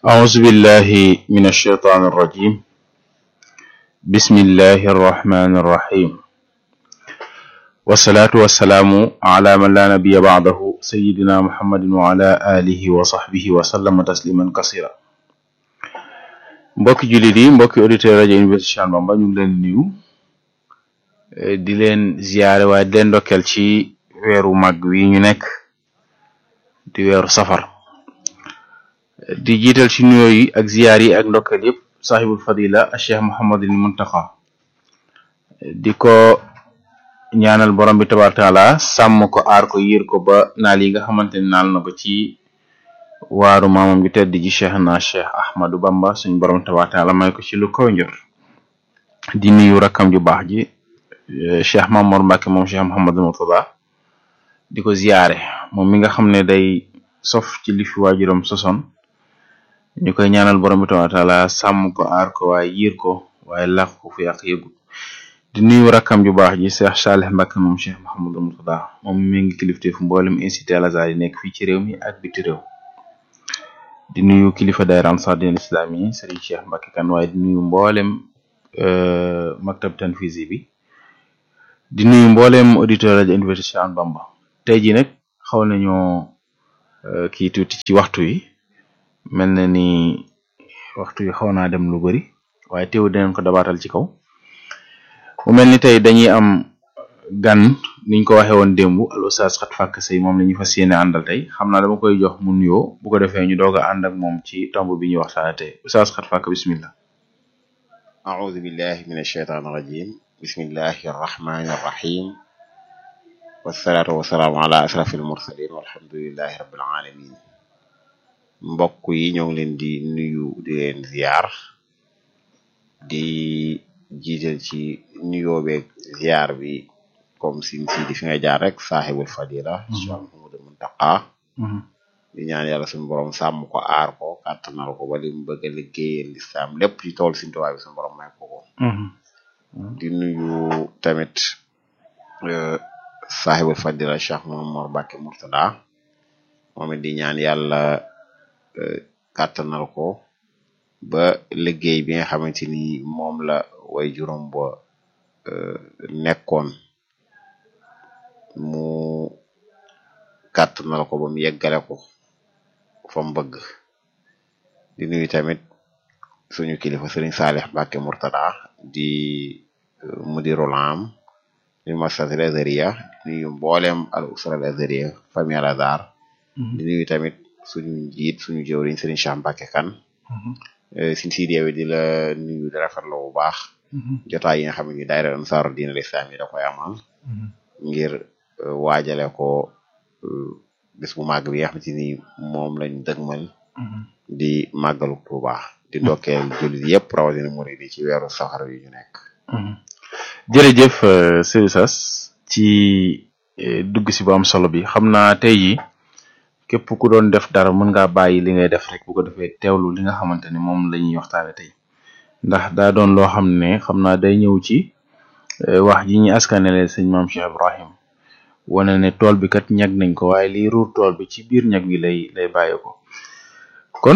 أعوذ بالله من الشيطان الرجيم. بسم الله الرحمن الرحيم. والصلاة والسلام على من لا نبي بعده سيدنا محمد وعلى آله وصحبه وسلم تسليما كثيرا. mbokki jullit yi mbokki auditeur rajo Université Cheikh Ahmadou Bamba ñu ngi leen di nuyu di leen ziyaare waaye di leen ndokkeel ci weeru mag wi ñu nekk di weeru safar di jiital ci nuyoo yi ak ziyaar yi ak ndokkeel yëpp sahibul fadila Cheikh Mouhamadul Muntaqa di ko ñaanal borom bi tabaaraka taala sàmm ko aar ko yiir ko ba naal yi nga xamante ni naal na ko ci waaru maamam bi tedd ji Cheikh Ahmadou Bamba suñu borom tabaaraka taala may ko ci lu kaw njor di nuyu rakkam ju baax ji Cheikh Mamour Mbacke moom Cheikh Mouhamadul Murtada di ko ziyaare moom mi nga xam ne day sof ci li fi waajuram sosoon ñu koy ñaanal borom bi tabaaraka taala sàmm ko aar ko waaye yiir ko waaye làq ko fu yàq yëgul di nuyu rakkam ju baax ji Cheikh Salih Mbacke moom Cheikh Mouhamadou Murtada moom mi ngi kilifteef mboolem institut Al Azhar yi nekk fii ci réew mi ak biti réew di nuyu kilifa daayira Ansar Din Islam yi Serigne Cheikh Mbacke kan waaye di nuyu mboolem maktab tanfizi bi di nuyu mboolem auditeur rajo Université Cheikh Ahmadou Bamba tey ji nag xaw nañoo kii tuuti ci waxtu yi mel na ni waxtu yi xaw naa dem lu bari waaye teew dinañ ko dabaatal ci kaw mu mel ni tey dañuy am gan niñ ko waxee woon démb al oustaz Khat Fakk Sey moom la ñu fas yéene àndal tey xam naa dama koy jox mu nuyoo bu ko defee ñu doog a ànd ak moom ci tomb bi ñuy waxtaane tey oustaz Khat Fakk bismillah. أعوذ بالله من الشيطان الرجيم بسم الله الرحمن الرحيم والصلاة والسلام على أشرف المرسلين والحمد لله رب العالمين mbokk yi ñoo ngi leen di nuyu di leen ziar di jiital ci nuyoo beeg ziar bi comme si di fi nga jaar rek saaxibul fadila Cheikh Mouhamadou Muntaqa di ñaan yàlla suñu borom sàmm ko aar ko kàttanal ko ba li mu bëgg a liggéeyal lislaam lépp ci tool Sëriñ Tuubaa bi suñu borom may ko ko di nuyu tamit saaxibul fadila Cheikh Mamour Mbacke Murtada moom it di ñaan yàlla kàttanal ko ba liggéey bi nga xamante ni moom la way juróom ba nekkoon mu kàttanal ko ba mu yeggale ko fa mu bëgg di nuyu tamit suñu kilifa Serigne Salih Mbacke Murtada di mudirul am di masatil azhariya di nuyu mboolem al usra al azhariya famille Al Azhar di nuyu tamit suñu njiit suñu jëwriñ Serigne Cheikh Mbacke kan sin sideewe di la nuyu di rafetlu bu baax jotaay yi nga xam ne daayira Ansar Din al Islam yi da koy amal ngir waajale ko bés bu màgg bi nga xamante ni moom lañ dëgmal di màggalu Tuuba di ndokkeel jullit yëpp rawatina murid yi ci weeru safar yu ñu nekk jërëjëf Sëriñ Sas ci dugg si bu am solo bi xam naa tey ji képp ku doon def dara mën ngaa bàyyi li ngay def rek bu ko defee teewlu li nga xamante ni moom la ñuy waxtaane tey ndax daa doon loo xam ne xam naa day ñëw ci wax ji ñi askanele sëñ maam Cheikh Ibrahim wane ne tool bi kat ñag nañ ko waaye liy ruur tool bi ci biir ñag bi lay bàyyi ko kon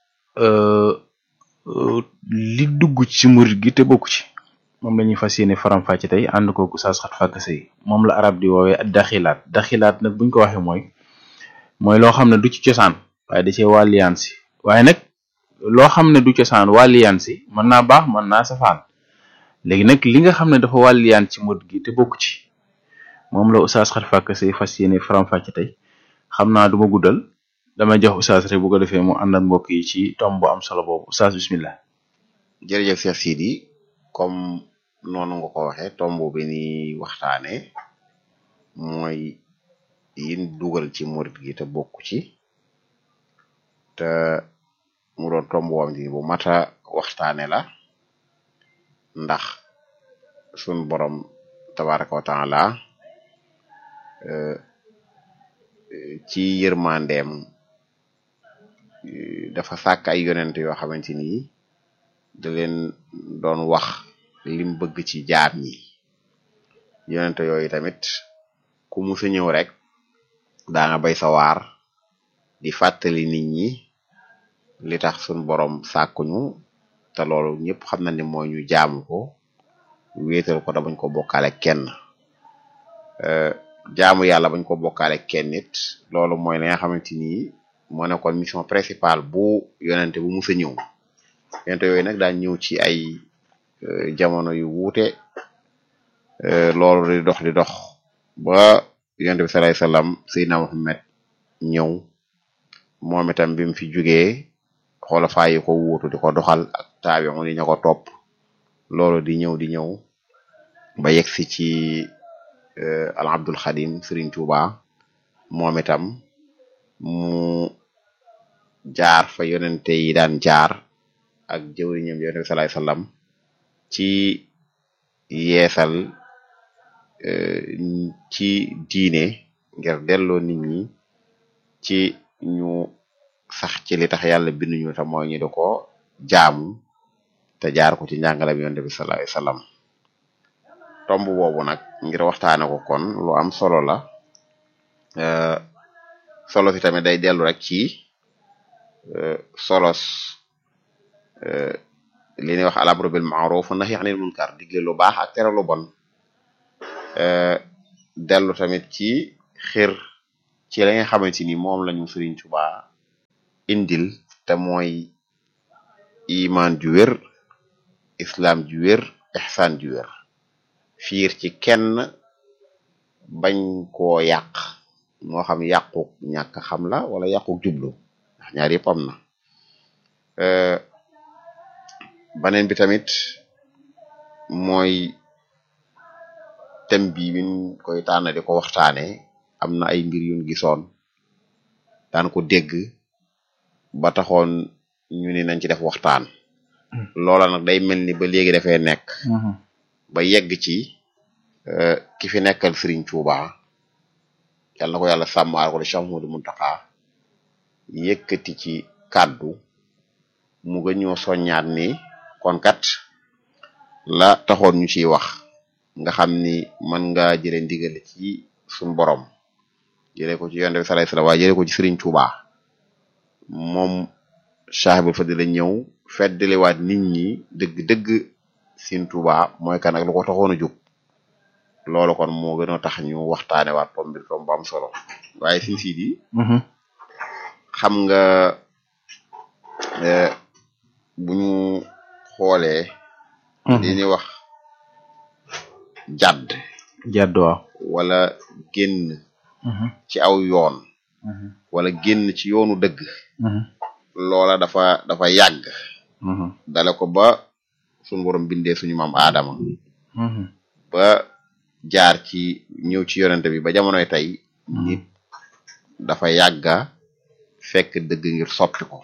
li dugg ci murit gi te bokku ci moom la ñuy fas yéene faram-fàcce tey ànd ko oustaz Khat Fakk Sey moom la arab di woowee daxilaat nag buñ ko waxee mooy loo xam ne du ci cosaan waaye da cee wàlliyaan si waaye nag loo xam ne du cosaan wàlliyaan si mën naa baax mën naa safaan léegi nag li nga xam ne dafa wàlliyaan ci murit gi te bokku ci moom la oustaz Khat Fakk Sey fas yéene faram-fàcce tey xam naa du ma guddal damay jox oustaz rek bu ko defee mu ànd ak mbokk yi ci tomb bu am solo boobu oustaz bismillah. jërëjëf Cheikh Sidi comme noonu nga ko waxee tomb bi ni waxtaane mooy yin dugal ci murit gi te bokku ci te mu doon tomb wam ni bu mata waxtaane la ndax sun borom tabaraka wa taala ci yërmandeem dafa sàkk ay yonent yoo xamante ni da leen doon wax lim bëgg ci jaam ñi yonent yooyu tamit ku musa ñëw rek daa nga bay sa waar di fàttali nit ñi li tax suñ borom sàkkuñu te loolu ñëpp xam na ni mooy ñu jaamu ko wéetal ko da bañ ko bokkaale kenn jaamu yàlla bañ ko bokkaale kenn nit loolu mooy li nga xamante ni moo nekkoon mission principale bu yonente bu musa ñëw yonente yooyu nag daan ñëw ci ay jamono yu wuute loolu di dox ba yonente bi sallallahu alayhi wasallam Seydina Muhammad ñëw moom itam bi mu fi jógee xolofaa yi ko wuutu di ko doxal ak taabi'u ni ña ko topp loolu di ñëw ba yegsi ci al Abdul Xadim Serigne Touba moom itam mu jaar fa yonente yi daan jaar ak jëwriñam yonente bi sallallahu alayhi wasallam ci yeesal ci diine ngir delloo nit ñi ci ñu sax ci li tax yàlla binduñu te mooy ñu di ko jaamu te jaar ko ci njàngalem yonent bi sallallahu alayhi wasallam tomb boobu nag ngir waxtaane ko kon lu am solo la solo si tamit day dellu rek ci solos li ñuy wax al-amru bil ma'ruf wa nahyi anil munkar digle lu baax ak tere lu bon dellu tamit ci xir ci la nga xamante ni moom lañu Serigne Touba indil te mooy iman ju wér islam ju wér ihsan ju wér fiir ci kenn bañ koo yàq moo xam yàqu ñàkk xam la wala yàqu jublu ndax ñaar yëpp am na beneen bi tamit mooy thème bi min koy tànn di ko waxtaane am na ay mbir yuñ gisoon daan ko dégg ba taxoon ñu ne nañ ci def waxtaan loola nag day mel ni ba léegi dafay nekk ba yegg ci ki fi nekkal Serigne Touba yàlla na ko yàlla sàmmaar ko di Cheikh Mouhamadou Mountakha yëkkati ci kàddu mu gën ñoo soññaat ni kon kat la taxoon ñu ciy wax nga xam ni mën nga jëlee ndigal ci suñ borom jëlee ko ci yonent bi sallallahu alayhi wasallam waaye jëlee ko ci Serigne Touba moom Cheikhul Fadil la ñëw feddaliwaat nit ñi dëgg-dëgg Serigne Touba mooy kan ak lu ko taxoon a jóg loolu kon moo gën a tax ñu waxtaane waat tom bi tom bu am solo waaye Serigne Sidi xam nga bu ñu xoolee li ñuy wax jadd waaw wala génn ci aw yoon wala génn ci yoonu dëgg loola dafa yàgg dale ko ba suñu borom bindee suñu maam Aadama ba jaar ci ñëw ci yonente bi ba jamonoy tey nit dafa yàgga fekk dëgg ngir soppi ko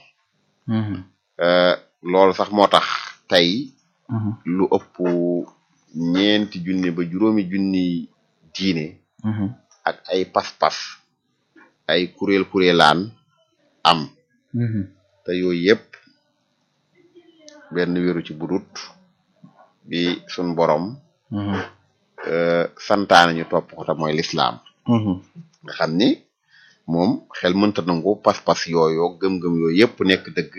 loolu sax moo tax tey lu ëpp ñeenti junni ba juróomi junni diine ak ay pas-pas ay kuréelaan am te yooyu yëpp benn wéru ci budut bi suñ borom santaane ñu topp ko te mooy lislaam nga xam ni moom xel mënta nangu pas-pas yooyu gëm-gëm yooyu yëpp nekk dëgg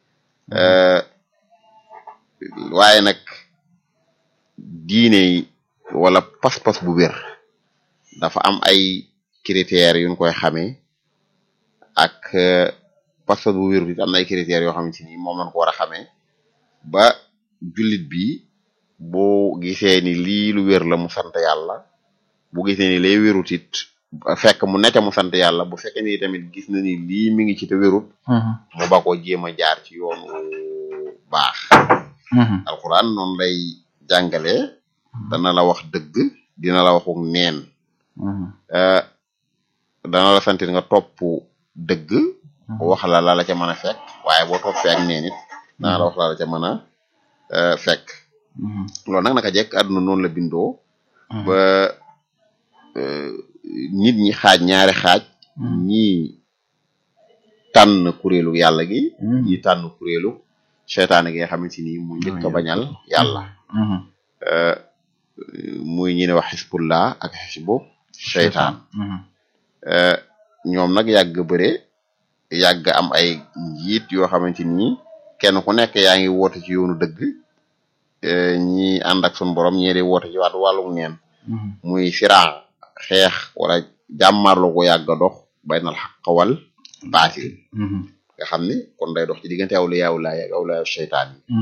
waaye nag diine wala pas-pas bu wér dafa am ay critères yuñ koy xamee ak pas-pas bu wér bi am na ay critères yoo xamante ni moom lañ ko war a xamee ba jullit bi boo gisee ni lii lu wér la mu sant yàlla bu gisee ni lay wérut it fekk mu nekk mu sant yàlla bu fekkee ni tamit gis na ni lii mi ngi ci te wérut mu ba ko jéem a jaar ci yoonu baax alquran noonu lay jàngale dana la wax dëgg dina la waxu neen dana la sant nga topp dëgg wax la la ca mën a fekk waaye boo toppee ak neen it dana la wax la ca mën a fekk loolu nag naka jekk àdduna noonu la bindoo ba nit ñi xaaj ñaari xaaj ñii tànn kuréelu yàlla gi ñii tànn kuréelu seytaane gi nga xamante ni mu njëkk a bañal yàlla muy ñi ne wax xisbullah ak xisbu seytaan ñoom nag yàgg bëre yàgg am ay njiit yoo xamante ni kenn ku nekk yaa ngi woote ci yoonu dëgg ñi ànd ak suñu borom ñee di woote ci wàllum neen muy siraa xeex wala jàmmarloo ko yàgg a dox baynal xaq wal baatil nga xam ni kon day dox ci diggante awliyaa laay ak awliyaa seytaan yi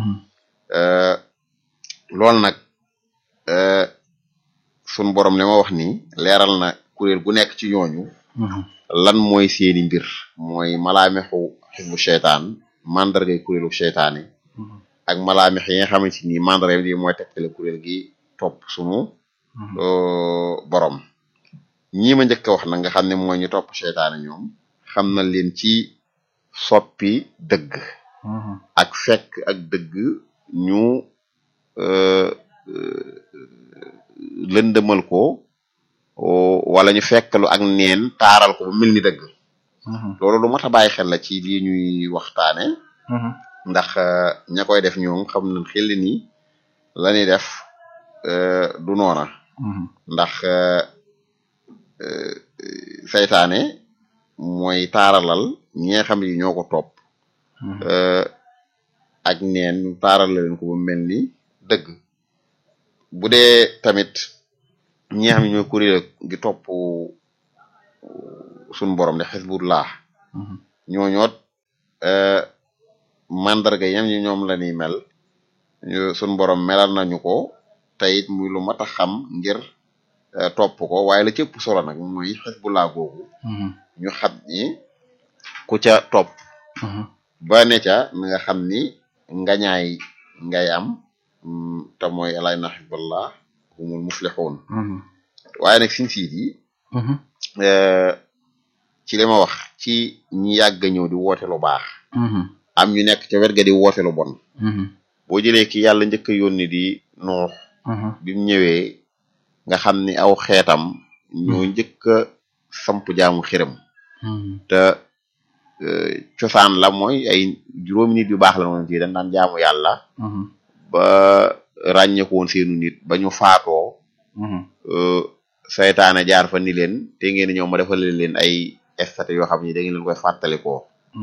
loolu nag suñu borom li ma wax nii leeral na kuréel gu nekk ci ñooñu lan mooy seeni mbir mooy malaamexu xisbu seytaan mandargay kuréelu seytaane ak malaamex yi nga xamante ni mandarga bi mooy tegtale kuréel gi topp sunu borom ñi ma njëkk a wax nag nga xam ne mooy ñu topp seytaane ñoom xam na leen ci soppi dëgg ak fekk ak dëgg ñu lëndëmal ko wala ñu fekklu ak neen taaral ko ba mel ni dëgg loolu lu mat a bàyyi xel la ci lii ñuy waxtaane ndax ña koy def ñoom xam nañ xel ni la ñuy def du noona ndax saytaane mooy taaralal ñi nga xam ne ñoo ko topp ak neen taaral leen ko ba mel ni dëgg bu dee tamit ñi nga xam ne ñoo kuréel gi topp suñu borom de xisbullah ñooñoot mandarga yam ñi ñoom la ñuy mel suñu borom melal nañu ko te it muy lu mat a xam ngir topp ko waaye la cëpp solo nag mooy xisbullah googu ñu xam ni ku ca topp ba ne ca na nga xam ni ngañaay ngay am te mooy alay na xisbullah humul muflixuun waaye nag sin siit yi ci li ma wax ci ñi yàgg ñëw di woote lu baax am ñu nekk ca wet ga di woote lu bon boo jëlee ki yàlla njëkk a yónni di Nuux bi mu ñëwee nga xam ni aw xeetam ñoo njëkk a samp jaamu xiram te cosaan la mooy ay juróomi nit yu baax la noonu ci dañ daan jaamu yàlla ba ràññeeku woon seenu nit ba ñu faatoo saytaane jaar fa ni leen te ngeen ñëw ma defal leen ay statue yoo xam ni da ngeen leen koy fàttalikoo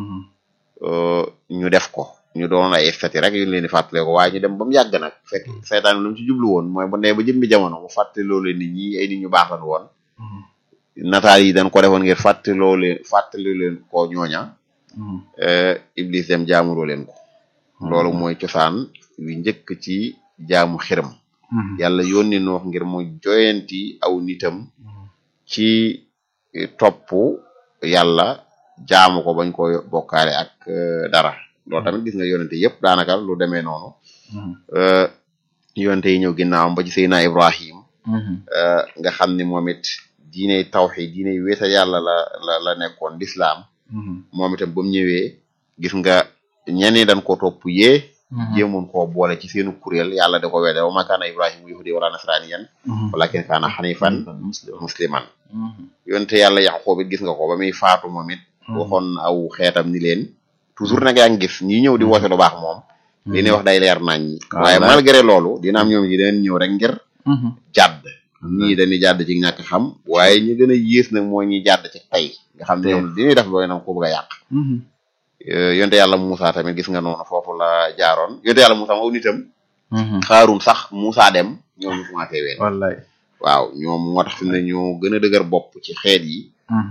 ñu def ko ñu doon ay statue rek yu leen di fàttalikoo waaye ñu dem ba mu yàgg nag fekk saytaane lu mu ci jublu woon mooy bu nee ba jëmmi jamono mu fàttaloo leen nit ñi ay nit ñu baax lan woon nataal yi dañ ko defoon ngir fàttali leen ko ñooña iblis dem jaamuloo leen ko loolu mooy cosaan wi njëkk ci jaamu xiram yàlla yónni Nuux ngir mu joyanti aw nitam ci topp yàlla jaamu ko bañ ko bokkaale ak dara loolu tamit gis nga yonente yëpp daanaka lu demee noonu yonente yi ñëw ginnaawam ba ci Seydina Ibrahim nga xam ni moom it diiney tawxid diiney wéetal yàlla la nekkoon lislaam moom itam ba mu ñëwee gis nga ñenn dañ ko topp yee jéemoon koo boole ci seenu kuréel yàlla da ko wedde wa ma kaana Ibrahima yahudi wala nasraniyan walakin kaana xanifan musliman yonte yàlla Yaqub it gis nga ko ba muy faatu moom it waxoon aw xeetam ni leen toujours nag yaa ngi gis ñi ñëw di woote lu baax moom li ñuy wax day leer nañ ñi waaye malgré loolu dina am ñoom ñi dañ ñëw rek ngir jàdd ñii dañuy jàdd ci ñàkk xam waaye ñu gën a yées nag mooy ñuy jàdd ci tey nga xam ne ñoom li ñuy def looy nag ko bëgg a yàq yonte yàlla Moussa tamit gis nga noonu foofu la jaaroon yonte yàlla Moussa aw nitam xaarum sax Moussa dem ñoom ñu commencé ween wallaay waaw ñoom moo tax fi mu ne ñoo gën a dëgër bopp ci xeet yi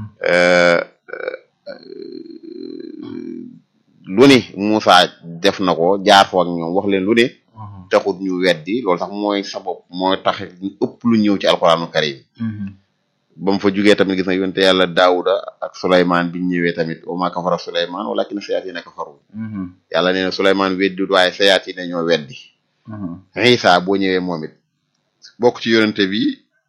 lu ne Moussa def na ko jaar foo ak ñoom wax leen lu ne taxut ñu weddi loolu sax mooy sabab mooy tax ñu ëpp lu ñëw ci alxuraanu karim ba mu fa jugee tamit gis na yonte yàlla Daawuda ak Suleymaan biñ ñëwee tamit wa maa kafara Suleymaan walaakinna sayaatiin kafaru yàlla nee na Suleymaan weddi waaye sayaatiin ñoo weddi Iisaa boo ñëwee moom it bokk ci yonente bi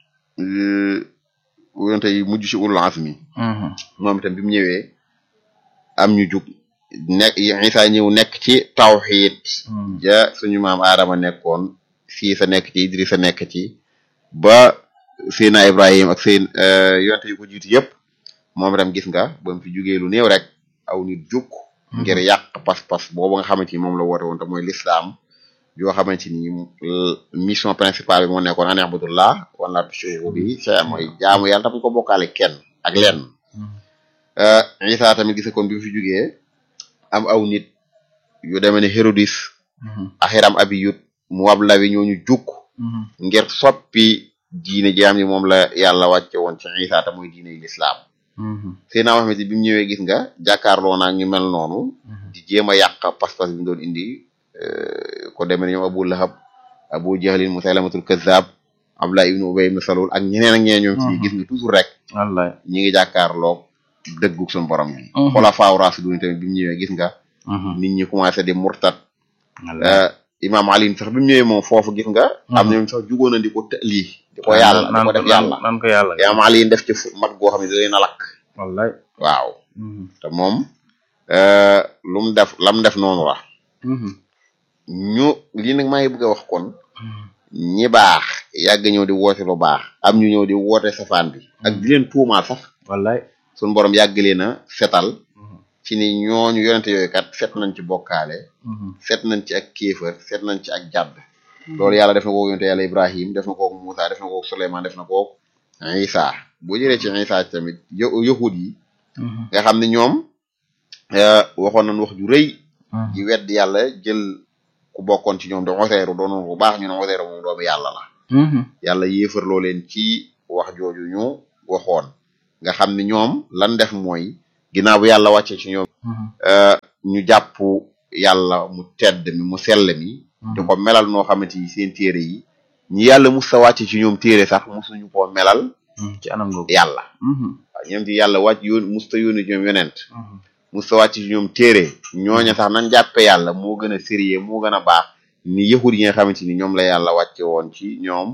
yonente yi mujj ci ulul azmi moom itam bi mu ñëwee am ñu jug nekk Iisaa ñëw nekk ci tawxiid ja suñu maam Aadama nekkoon Siisa nekk ci Idrisa nekk ci ba Seydina Ibrahim ak seen yonte yu ko jiitu yëpp moom itam gis nga ba mu fi jugee lu néew rek aw nit jug ngir yàq pas-pas boobu nga xamante ni moom la woote woon te mooy lislaam yoo xamante ni mission principale bi moo nekkoon an i'budullah wa laa tushriku bihi shay'an mooy jaamu yàlla tam ko bokkaale kenn ak lenn Isa tamit gis kon bi mu fi jugee am aw nit yu demee ne Hérodis axiram abiyut mu wab lawi ñooñu jukk ngir soppi diine ji am ni moom la yàlla wàcce woon ci Isa ta muy diine lislaam Seydina Muhammad bi mu ñëwee gis nga jàkkaarloo naag ñu mel noonu di jéem a yàq pas-pas bi mu doon indi ko demee ne ñoom Abu Lahab Abu Jahlin Musaylamatul Kazzab Abdullah ibn Ubay ibn Salul ak ñeneen ak ñeneen ñoom ci gis nga toujours rek wallaay ñi ngi jàkkaarloo dëggug suñu borom yi xulafaa raashidun tamit bi mu ñëwee gis nga nit ñi commencé di murtat Imam Ali sax bi mu ñëwee moom foofu gis nga am na ñoom sax jugoon na di ko lii di ko yàlla di ko def yàlla nan ko yàlla Imam Ali def ci mat goo xam ne da leen a lakk wallaay waaw te moom lu mu def lam def noonu la ñu lii nag maa ngi bëgg a wax kon ñi baax yàgg ñëw di woote lu baax am ñu ñëw di woote safaan bi ak di leen tuumaal sax wallaay suñu borom yàgg leen a setal ci ni ñooñu yonente yooyu kat set nañ ci bokkaale set nañ ci ak kéefër set nañ ci ak jàdd loolu yàlla def na ko yonente yàlla Ibrahim def na ko Muusa def na ko Suleymaan def na ko Isa boo jëlee ci Isa tamit yahud yi nga xam ne ñoom waxoon nañ wax ju rëy ji wedd yàlla jël ku bokkoon ci ñoom de Uzayru doonoon bu baax ñu ne Uzayru moom doomu yàlla la yàlla yéefarloo leen ci wax jooju ñu waxoon nga xam ne ñoom lan def mooy ginnaaw bu yàlla wàcce ci ñoom ñu jàpp yàlla mu tedd mi mu sell mi di ko melal noo xamante ni seen téere yi ñi yàlla musta wàcce ci ñoom téere sax musuñu koo melal ci anam googu yàlla waaw ñoom ci yàlla wàcc musta yónni ñoom yonent musta wàcc ci ñoom téere ñooña sax nan jàppe yàlla moo gën a sérieux moo gën a baax ni yahud yi nga xamante ni ñoom la yàlla wàcce woon ci ñoom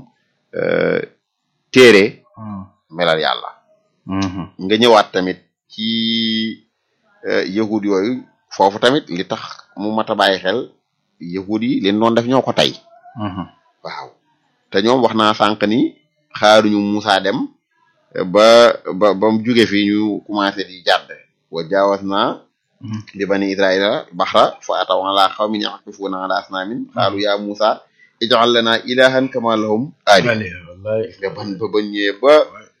téere melal yàlla nga ñëwaat tamit ci yahud yooyu foofu tamit li tax mu mat a bàyyi xel yahud yi leen doon def ñoo ko tey waaw te ñoom wax naa sànq ni xaaruñu Musaa dem ba mu jóge fii ñu commencé di jàdd wa jaawas naa li bani Israila baxra fa ataw ala qawmin yaqifuuna ala asnaamin xaalu yaa Musaa ij'al lana ilahan kama lahum aali nga ban ba ñëwee ba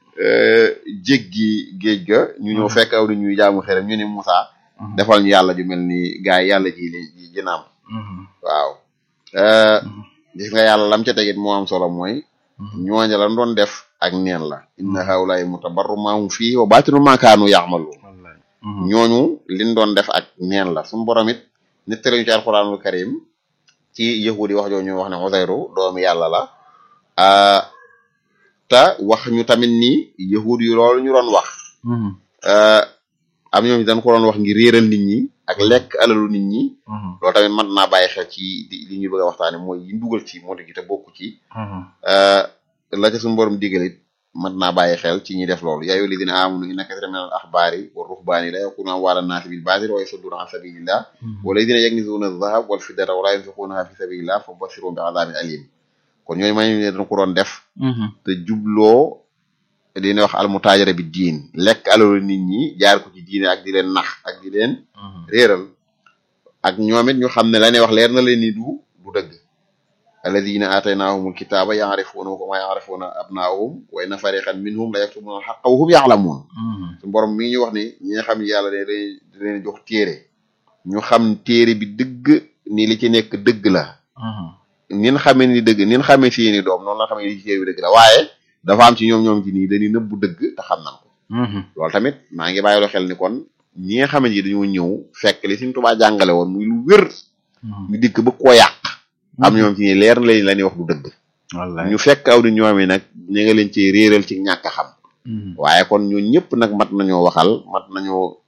jéggi géej ga ñu ñëw fekk aw ni ñuy jaamu xerem ñu ne Musaa defal ñu yàlla ju mel ni gaay yàlla ji jinaam waaw gis nga yàlla lam ca tegit moo am solo mooy ñooña lan doon def ak neen la inna haulaay mutabarru ma hum fii wa baatilu ma kaanu ya'malu ñooñu liñ doon def ak neen la suñu borom it nit ñu ci alxuraanul karim ci yahudi wax jooju ñu wax ne Uzayru doomu yàlla la te wax ñu tamit ni yahudi yu loolu ñu doon wax am ñoom dañ ko doon wax ngir réeral nit ñi ak lekk alalu nit ñi loolu tamit mën naa bàyyi xel ci li ñu bëgg a waxtaane mooy yi dugal ci moo gi te bokku ci la ca suñu borom digalit mën naa bàyyi xel ci ñi def loolu yaa ayyuhal lazina aamanu inna kathiran minal ahbaari wa ruhbaani la ya'kuluna amwaala naasi bil baatili wa yasudduna an sabilillah wallazina yaknizuna adh-dhahaba wal fiddata wa la yunfiqunaha fi sabilillah fabashshirhum bi adhabin alim kon ñooñu may ne dañ ko doon def te jubloo dina wax almutaajara bi diin lekk alalu nit ñi jaar ko ci diine ak di leen nax ak di leen réeral ak ñoom it ñu xam ne la ne wax leer na leen ni du dëgg alladina aataynahumul kitaaba ya'rifunahu kama ya'rifuna abnaahum wa inna fariqan minhum la yaktumuna al-haqqa wa hum ya'lamun su borom mi ngi ñu wax ni ñi nga xam ne yàlla da leen jox téere ñu xam téere bi dëgg ni li ci nekk dëgg la nin xamee ni dëgg nin xamee seeni doom noonu la xamee ni li ci téere bi dëgg la waaye dafa am ci ñoom ci nii dañuy nëbbu dëgg te xam nañ ko loolu tamit maa ngi bàyyiloo xel ni kon ñi nga xamante ni dañoo ñëw fekk li Sëriñ Tuubaa jàngale woon muy lu wér ñu dikk ba koo yàq am ñoom ci nii leer na leen la ñuy wax du dëgg ñu fekk aw di ñoom yi nag ñu nga leen ci réeral ci ñàkk a xam waaye kon ñun ñëpp nag mat nañoo waxal mat nañoo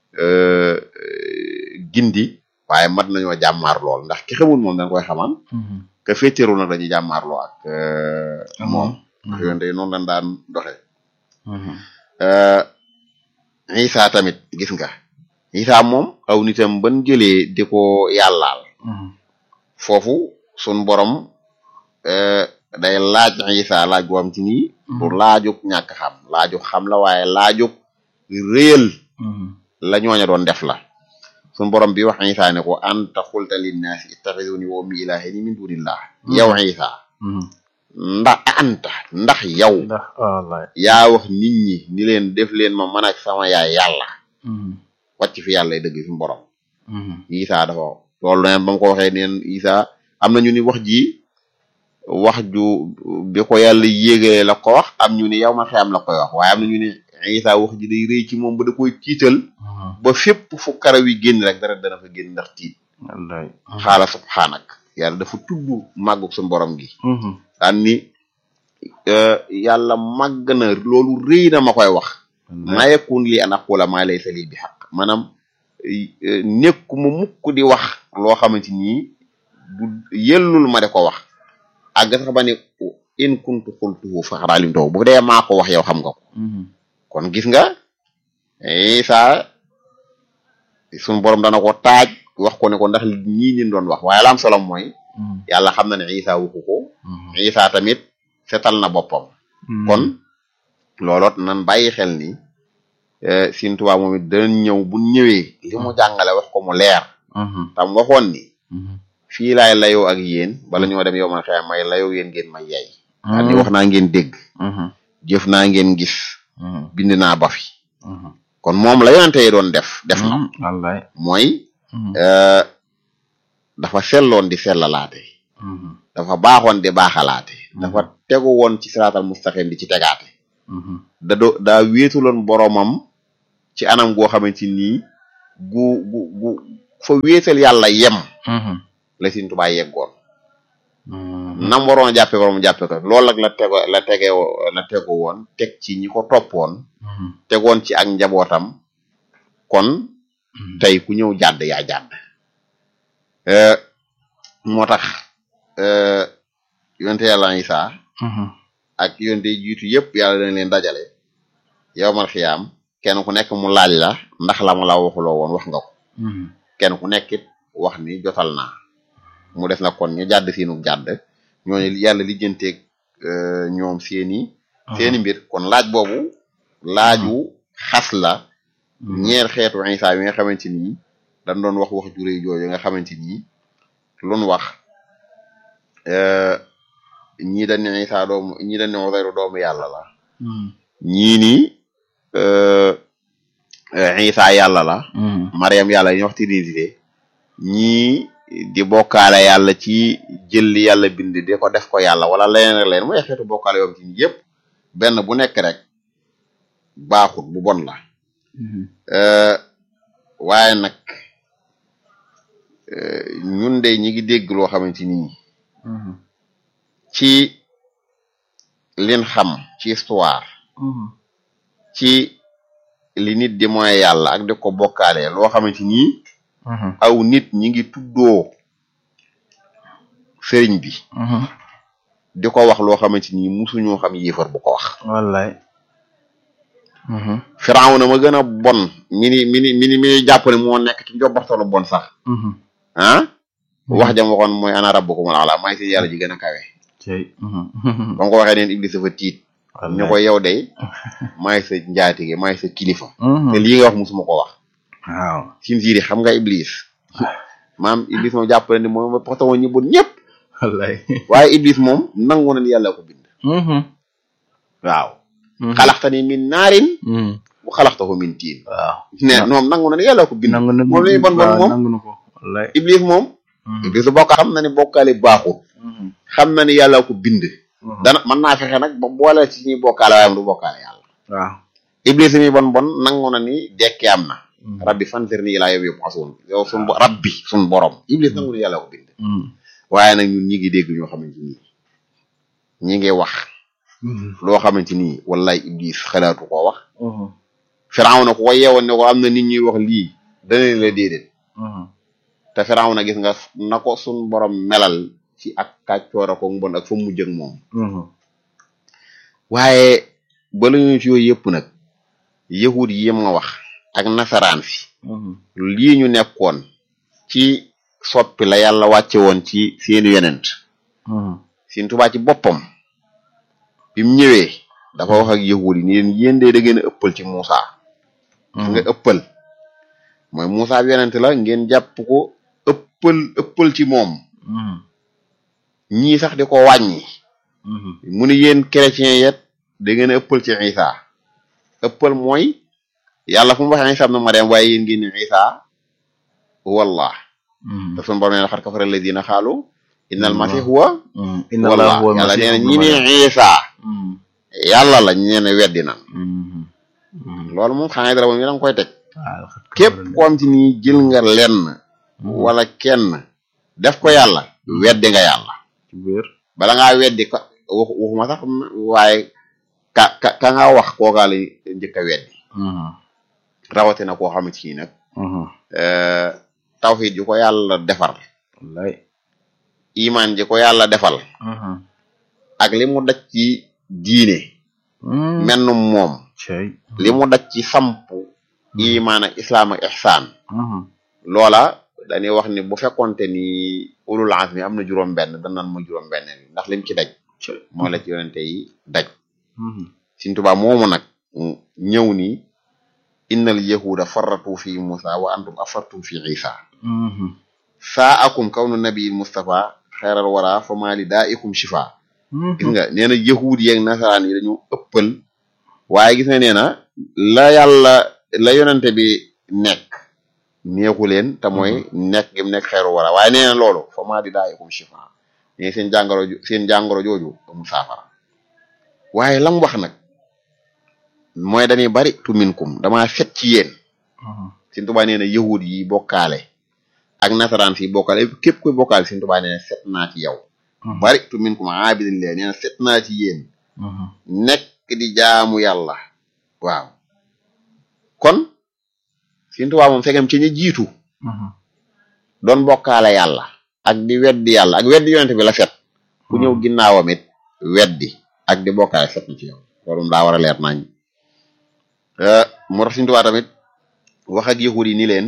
gindi waaye mat nañoo jàmmaar lool ndax ki xamul moom dañ koy xamal que féeteeru nag dañuy jàmmaarloo ak moom ndax yoon tey noonu lañ daan doxe Isa tamit gis nga Isa moom aw nitam ban jëlee di ko yàllaal foofu sun borom day laaj Isa laaj boo xam ci nii du laajug ñàkk xam laajug xam la waaye laajug réel la ñooña doon def la sun borom bi wax Isa ne ko anta xulta linnaasi ittaxiduni wa ummi ilaahayni min dunillah yow Isa ndax yow yaa wax nit ñi ni leen def leen ma man ak sama yaay yàlla wàcc fi yàlla dëgg fi borom. Isa dafa loolu neen ba mu ko waxee neen Isa am na ñu ni wax ju bi ko yàlla yéegalee la ko wax am ñu ni yow ma xam la koy wax waaye am na ñu ni Isa wax ji day rëy ci moom ba da koy tiital ba fépp fu karaw yi génn rek dara dana fa génn ndax tiit. wallaay xaala subhaanak yàlla dafa tudd màggug suñu borom gi. daan ni yàlla màgg na loolu rëy na ma koy wax. maa yakun lii an aqula maa laysa lii bi haqq maanaam nekkuma mukk di wax loo xamante ni du yellul ma de ko wax àgg sax ba ne in kuntu qultuhu faqad alimtahu bu dee maa ko wax yow xam nga ko. kon gis nga Isa suñu borom dana ko taaj wax ko ne ko ndax ñii ñu doon wax waaye la am solo mooy. yàlla xam na ne Isa waxu ko. Isa tamit setal na boppam. kon looloot nan bàyyi xel ni Sëriñ Tuubaa moom it danañ ñëw bu ñëwee li mu jàngale wax ko mu leer. tam waxoon ni. fii laay layoo ak yéen bala ñoo dem yow man xëy may layoo yéen ngeen may yay. daal di wax naa ngeen dégg. jëf naa ngeen gis. bind naa ba fi. kon moom la yonente yi doon def na. wallaay mooy. dafa selloon di sellalaate. dafa baaxoon di baaxalaate. dafa tegu woon ci siraatal mustaqim di ci tegaate. daa wéetuloon boromam ci anam goo xamante ni gu fa wéetal yàlla yem. la Sëriñ Tuubaa yeggoon. nam waroon a jàppe borom jàppe ko loolu nag la tego woon teg ci ñi ko toppoon. tegoon ci ak njabootam. kon tey ku ñëw jàdd yaa jàdd. moo tax yonte yàlla Isa ak yonte jiitu yëpp yàlla dañ leen dajale yowmal xiyaam kenn ku nekk mu laaj la ndax la mu la waxuloo woon wax nga ko. kenn ku nekkit wax ni jotal naa mu def na kon ñu jàdd seenu jàdd ñooñu yàlla lijjanteeg ñoom seeni mbir kon laaj boobu laaju xas la ñeer xeetu Isa yi nga xamante ni dañ doon wax ju rëy jooju nga xamante ni luñ wax ñii dañ ne Isa ñii dañ ne Uzayru doomu yàlla la. ñii ni Isa yàlla la. Mariam yàlla ñu wax Trinité ñii di bokkaale yàlla ci jël li yàlla bind di ko def ko yàlla wala leneen ak leneen mooy xeetu bokkaale yoom ci yëpp benn bu nekk rek baaxut bu bon la. waaye nag ñun de ñi ngi dégg loo xamante ni ci liñ xam ci histoire. ci li nit di mooy yàlla ak di ko bokkaale loo xamante ni. aw nit ñi ngi tuddoo sëriñ bi. di ko wax loo xamante ni musuñoo xam yéefar bu ko wax. wallaay. Firawna ma gën a bon mi jàpp ne moo nekk ci njobbaxtalu bon sax. wax jam waxoon mooy ana rabbukumul a'la maay seen yàlla ji gën a kawe. ba nga ko waxee neen Iblis dafa tiit. ñu ko yow de maay sa njaatige maay sa kilifa. te lii nga wax musuma ko wax. waaw sinsiiri xam nga Iblis. maam Iblis moom jàpp ne moom pourtant ñi bon ñëpp. wallaay waaye Iblis moom nangu na ni yàlla ko bind. waaw. xalaxtani min naarin. bu xalaxtahu min tiin. waaw ne moom nangu na ni yàlla ko bind. moom la ñuy bon moom Iblis moom. Iblis bokk xam na ni bokkaale baaxul. xam na ni yàlla ko bind. dana mën naa fexe nag ba boole ci ñuy bokkaale waaye du bokkaale yàlla. waaw Iblis mi bon nangu na ni dekki am na. rabbi fanzirni ilaa yawmi yub'asun yow rabbi sun borom Iblis nangu ni yàlla ko bind. waaye nag ñun ñi ngi dégg ñoo xamante ni ñi ngi wax. loo xamante ni wallaay Iblis xalaatu koo wax. Firawna ko yeewoon ne ko am na nit ñuy wax lii dana la déedéet. te Firawna gis nga na ko sun borom melal ci ak kàccoor ko mbon ak fa mujj ak moom. waaye bala ñu ci yooyu yëpp nag yahud yi ma wax ak nasaraan si. lii ñu nekkoon ci soppi la yàlla wàcce woon ci seeni yonent. Sëriñ Tuubaa ci boppam bi mu ñëwee dafa wax ak yahud yi ni leen yéen de da ngeen a ëppal ci Muusa. nga ëppal mooy Muusa bi yonent la ngeen jàpp ko ëppal ci moom. ñii sax di ko wàññi. mu ne yéen chrétien yet da ngeen a ëppal ci Isa ëppal mooy yàlla fu mu waxee Isa ibn Maryam waaye yéen ngeen ni Isa wallah te suñu borom nee na xat kafara alladina xaalu innal masih huwa wallah yàlla nee na ñi ne Isa yàlla la ñu nee na weddi nan loolu moom xanaa dara moom yi da nga koy teg képp ko am ci nii jël nga lenn wala kenn def ko yàlla weddi nga yàlla bala ngaa weddi ka waxuma sax waaye ka nga wax kookaa la njëkk a weddi rawatina koo xam ci nag tawhid ji ko yàlla defar iman ji ko yàlla defal ak li mu daj ci diine mennum moom li mu daj ci samp iman ak islam ak ihsaan loola dañuy wax ni bu fekkonte ni ulul azmi am na juróom-benn danan ma juróom-benn ndax lim ci daj moo la ci yonente yi daj Sëriñ Tuubaa moomu nag ñëw ni innal yahuda farratu fi Musa wa antum afartum fi Isa sa'akum kawnu nabiyil Mustafa xeeral wara fa mali da'ikum shifa gis nga nee na yahud yeeg nasaraan yi dañu ëppal waaye gis nga nee na la yonente bi nekk neexu leen te mooy nekk gi mu nekk xeeru wara waaye nee na loolu fa mali da'ikum shifa ne seen jàngoro jooju amul saafara waaye lam wax nag mooy dañuy bari tu minkum damaa set ci yéen Sëriñ Tuubaa nee na yahud yi bokkaale ak nasaraan si bokkaale képp kuy bokkaale Sëriñ Tuubaa nee na set naa ci yow bari tu minkum aabidin lee nee na set naa ci yéen nekk di jaamu yàlla waaw kon Sëriñ Tuubaa moom fegam ci ñu jiitu doon bokkaale yàlla ak di weddi yàlla ak weddi yonente bi la set ku ñëw ginnaawam it weddi ak di bokkaale set na ci yow loolu daa war a leer nañ moo tax Sëriñ Tuubaa tamit wax ak yahud yi ni leen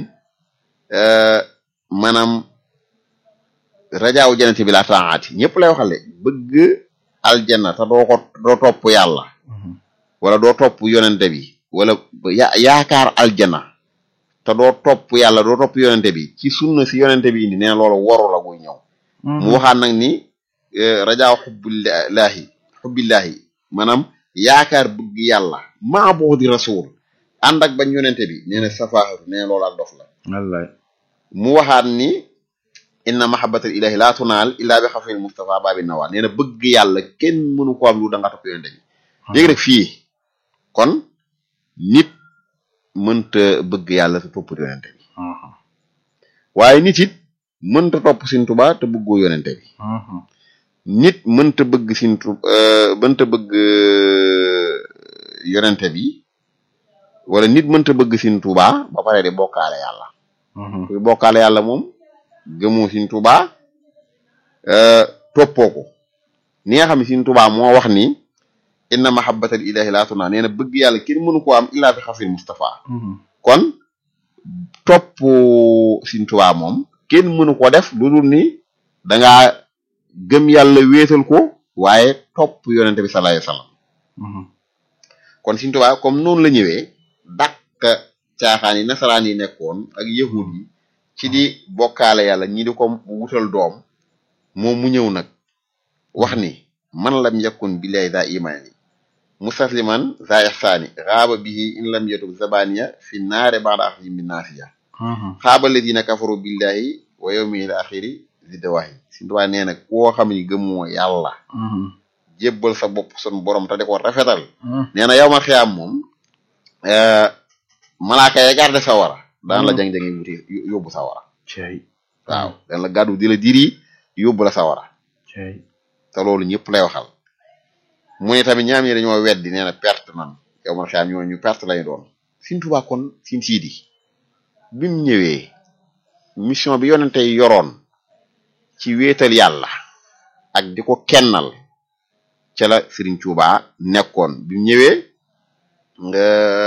maanaam rajaaw jannati bi la taati ñëpp lay waxale bëgg aljanna te doo topp yàlla wala doo topp yonente bi wala yaakaar aljanna te doo topp yàlla doo topp yonente bi ci sunna si yonente bi indi nee na loolu waru la guy ñëw mu waxaat nag ni rajaaw xubbillaahi maanaam yaakaar bëgg yàlla maa boo di rasul ànd ak bañ yonente bi nee na safaaxatu nee na loolu ak dof la wallaay mu waxaat ni inna mahabbatal ilahi la tunaal illa bi xafil mustafa babi nawal nee na bëgg yàlla kenn mënu ko am lu da nga topp yonente bi léegi rek fii kon nit mënta bëgg yàlla te topp yonente bi waaye nit it mënta topp Sëriñ Tuubaa te bëggoo yonente bi nit mënta bëgg mënta bëgg yonente bi wala nit mënta bëgg Sëriñ Tuubaa ba pare di bokkaale yàlla kuy bokkaale yàlla moom gëmoo Sëriñ Tuubaa toppoo ko ni nga xam ne Sëriñ Tuubaa moo wax ni inna mahabbatal ilahi la tuna nee na bëgg yàlla kenn mënu koo am illa bi xafil Mustafa kon topp Sëriñ Tuubaa moom kenn mënu ko def lu dul ni dangaa gëm yàlla wéetal ko waaye topp yonente bi sallallahu alayhi wasallam kon Sëriñ Tuubaa comme noonu la ñëwee dàq caaxaan yi nasaraan yi nekkoon ak yahud yi ci di bokkaale yàlla ñi di ko wutal doom moom mu ñëw nag wax ni man lam yakun billahi za imani mustasliman za ihsani xaaba bihi in lam yatub zabaniya fi naare ba'da axri min naasiya xaaba ladina kafaru billahi wa yawmil axiri zidawahi Sëriñ Tuubaa nee na koo xam ni gëmmoo yàlla jébbal sa bopp sun borom te di ko rafetal nee na yow ma xiyaam moom malaaka ya garde sa wara daan la jang-jangi wuti yóbbu sa wara waaw daan la gàddu di la diri yóbbu la sa wara te loolu ñëpp lay waxal mu ne tamit ñaam ñi dañoo weddi nee na perte nan yow ma xiyaam ñoo ñu perte lañu doon Sëriñ Tuubaa kon Sëriñ Siidi bi mu ñëwee mission bi yonente yi yoroon ci wéetal yàlla ak di ko kennal ca la Sëriñ Tuubaa nekkoon bi mu ñëwee nga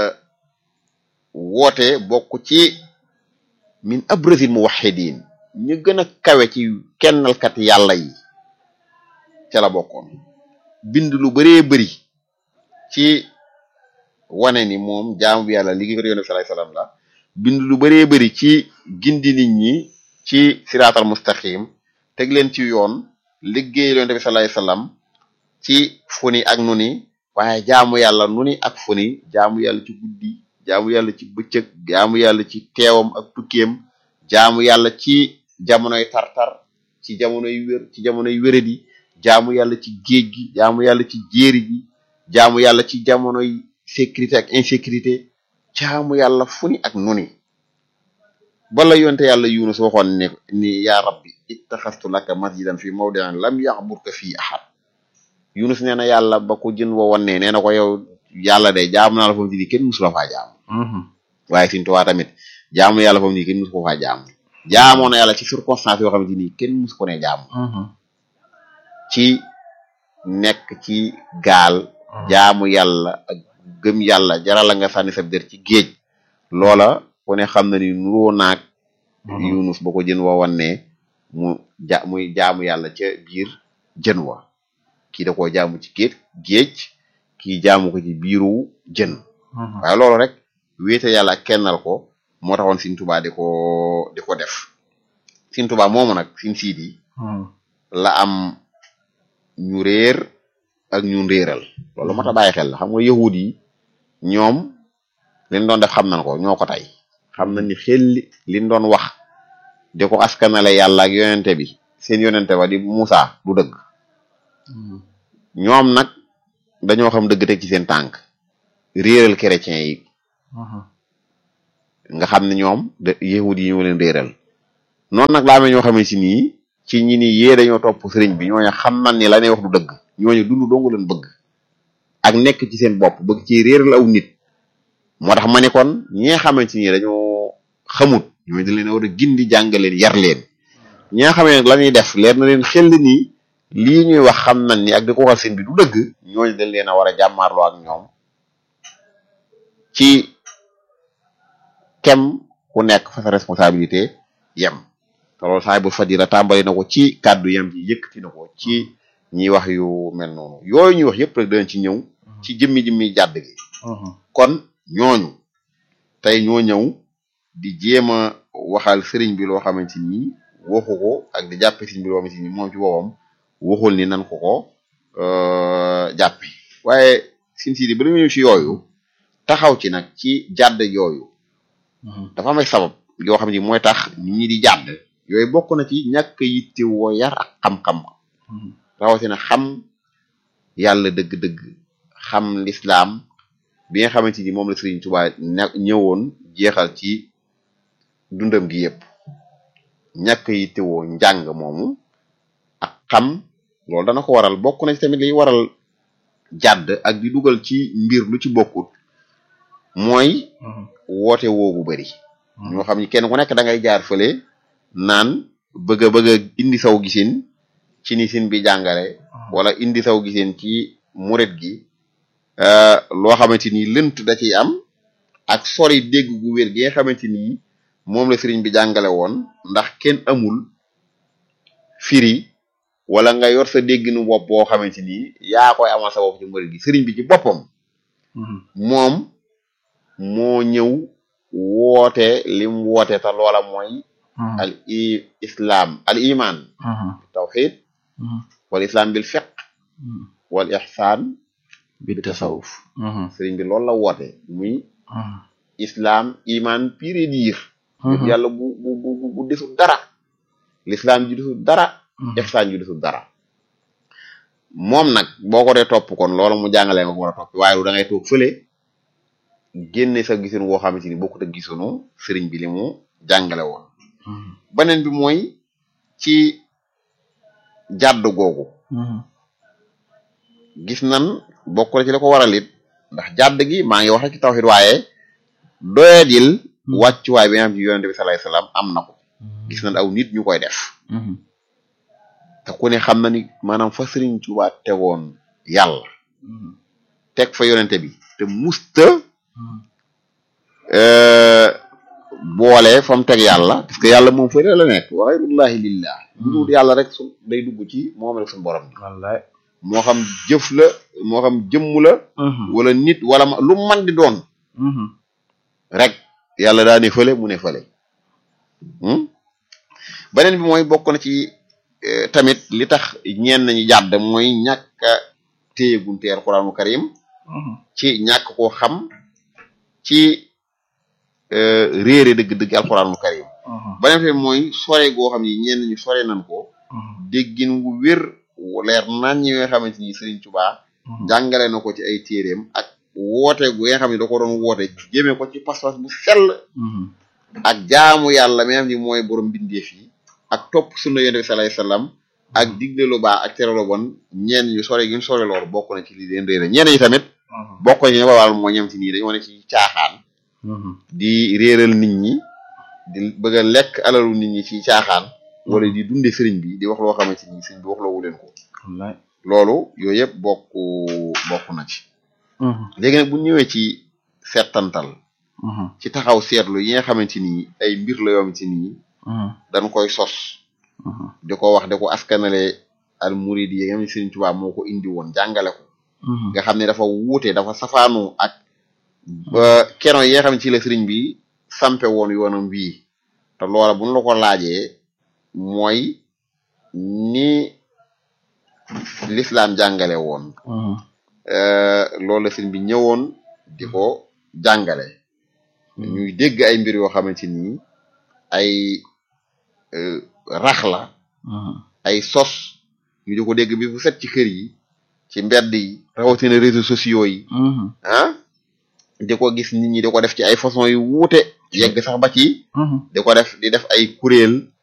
woote bokk ci min abrazil muwahhidin ñu gën a kawe ci kennalkat yàlla yi ca la bokkoon bind lu bëree bëri ci wane ni moom jaamu bi yàlla liggéey ko yonent bi sallallahu alayhi wasallam la bind lu bëree bëri ci gindi nit ñi ci siraatal mustaqim teg leen ci yoon liggéey yonent bi sallallahu alayhi wasallam ci funi ak nuni waaye jaamu yàlla nuni ak funi jaamu yàlla ci guddi jaamu yàlla ci bëccëg jaamu yàlla ci teewam ak tukkeem jaamu yàlla ci jamonoy tartar ci jamonoy wéradi jaamu yàlla ci géej gi jaamu yàlla ci jéeri gi jaamu yàlla ci jamonoy sécurité ak insécurité jaamu yàlla fu ni ak nuni bala yonte yàlla Yunus waxoon ne ni yaa rabbi ittaxastu laka masjidan fi mawdi'in lam yaxburka fii ahad Yunus nee na yàlla ba ko jën wa wannee nee na ko yow yàlla de jaamu naa la foofu ni kenn musu la faa jaamu waaye Sëriñ Tuubaa tamit jaamu yàlla foofu ni kenn musu ko faa jaamu jaamoo na yàlla ci circonstance yoo xamante ni kenn musu ko ne jaamu ci nekk ci gaal jaamu yàlla ak gëm yàlla jaral la nga sànni sa der ci géej loola ku ne xam na ni nuroo naag Yunus ba ko jën wa wannee muy jaamu yàlla ca biir jën wa kii da koo jaamu ci géej kii jaamu ko ci biiru jën waaye loolu rek wéete yàlla ak kennal ko moo taxoon Sëriñ Tuubaa di ko def Sëriñ Tuubaa moomu nag Sëriñ Siidi la am ñu réer ak ñu réeral loolu moo tax bàyyi xel la xam nga yahud yi ñoom liñ doon def xam nañ ko ñoo ko tey xam nañ ni xel liñ doon wax di ko askanale yàlla ak yonente bi seen yonente ba di Musaa du dëgg ñoom nag dañoo xam dëgg teg ci seen tànk réeral chrétien yi nga xam ne ñoom yahud yi ñoo leen réeral noonu nag laa amee ñoo xamee si nii ci ñi ni yee dañoo topp sëriñ bi ñooñu xam nañ ni la ne wax du dëgg ñooñu dund dongu leen bëgg ak nekk ci seen bopp bëgg ci réeral aw nit moo tax ma ne kon ñi nga xamante ni dañoo xamut ñooñu dañ leen war a gindi jàngaleen yar leen ñi nga xamee nag la ñuy def leer na leen xel nii lii ñuy wax xam nañ ni ak di ko waxal seen bi du dëgg ñooñu dañ leen a war a jàmmaarloo ak ñoom ci kem ku nekk fa sa responsabilité yem te loolu saay bu fadila tàmbali na ko ci kàddu yem ji yëkkati na ko ci ñiy wax yu mel noonu yooyu ñuy wax yëpp rek danañ ci ñëw ci jëmmi jàdd gi kon ñooñu tey ñoo ñëw di jéem a waxal sëriñ bi loo xamante ni waxu ko ak di jàppe sëriñ bi loo xamante ni moom ci boppam waxul ni nan ko jàppe waaye Sëriñ Siidi ba ñëw ci yooyu taxaw ci nag ci jàdd yooyu dafa am ay sabab yoo xam ne mooy tax nit ñi di jàdd yooyu bokk na ci ñàkk yitte woo yar ak xam-xam rawatina xam yàlla dëgg-dëgg xam lislaam bi nga xamante ni moom la Sëriñ Tuubaa ñëwoon jeexal ci dundam gi yëpp ñàkk yitte woo njàng moomu ak xam loolu dana ko waral bokk na ci tamit liy waral jàdd ak di dugal ci mbir lu ci bokkut mooy woote woogu bari ñoo xam ni kenn ku nekk da ngay jaar fële naan bëgg a indi saw gisin ci ni sin bi jàngale wala indi saw gisin ci murit gi loo xamante ni lënt da ciy am ak sori dégg gu wér gi nga xamante ni moom la sëriñ bi jàngale woon ndax kenn amul firi wala nga yor sa dégginu bopp boo xamante ni yaa koy amal sa bopp ci murit gi sëriñ bi ci boppam moom moo ñëw woote lim woote te loola mooy al iman tawxid wal islam bil fiqh wal ihsan bi tasawuf sëriñ bi loolu la woote muy islam iman pur et dur yàlla bu desul dara l'islam ji desul dara ihsan ji desul dara moom nag boo ko dee topp kon loolu mu jàngalee nga ko war a topp waaye da ngay toog fële génne sa gisin woo xamante ni bokkut ak gisunu sëriñ bi li mu jàngale woon beneen bi mooy ci jàdd googu gis nan bokk na ci la ko waral it ndax jàdd gi maa ngi wax ci tawhid waaye doyadil wàccuwaay bi nga xam ci yonente bi sallallahu alayhi wasallam am na ko gis nan aw nit ñu koy def te ku ne xam na ni maanaam fa Sëriñ Tuubaa tegoon yàlla teg fa yonente bi te musta boole fa mu teg yàlla parce que yàlla moom fële la nekk wa xayrullahi lillah lu dul yàlla rek su day dugg ci moom rek suñu borom bi wallaay moo xam jëf la moo xam jëmm la wala nit wala lu man di doon rek yàlla daa ne fële mu ne fële beneen bi mooy bokk na ci tamit li tax ñenn ñi jàdd mooy ñàkk a téyegunte alquraanu karim ci ñàkk koo xam ci réere dëgg-dëgg alxuraanul karim beneen fi mooy sore goo xam ni ñenn ñu sore nañ ko déggin wu wér leer nañ ñi nga xamante ni Serigne Touba jàngale na ko ci ay téeréem ak woote gu nga xam ne da ko doon woote jëmee ko ci pas-pas bu sell ak jaamu yàlla mi am ni mooy borom bindeef yi ak topp sunna yonent bi sallallahu alayhi wasallam ak digle lu baax ak tere lu bon ñenn ñu sore gi ñu sore lool bokk na ci li leen réere ñenn ñi tamit bokk na ci ne waral moo ñem ci nii dañoo ne ci caaxaan di réeral nit ñi di bëgg a lekk alalu nit ñi ci caaxaan wala di dunde sëriñ bi di wax loo xamante ni sëriñ bi wax loowu leen ko loolu yooyu yëpp bokk na ci léegi nag bu ñëwee ci seetantal ci taxaw seetlu yi nga xamante ni ay mbir la yoo xamante ni dañ koy sos di ko wax di ko askanale al murid yi nga xam ne Sëriñ Tuubaa moo ko indi woon jàngale ko nga xam ne dafa wuute dafa safaanu ak keno yi nga xam ne ci la sëriñ bi sampe woon yoonam bii te loola buñ la ko laajee mooy ni l'islam jàngale woon loolu la sëriñ bi ñëwoon di ko jàngale ñuy dégg ay mbir yoo xamante ni ay rax la ay sos ñu di ko dégg bi bu set ci kër yi ci mbedd yi rawatina réseaux sociaux yi di ko gis nit ñi di ko def ci ay façon yu wuute yegg sax ba ci di ko def di def ay kuréel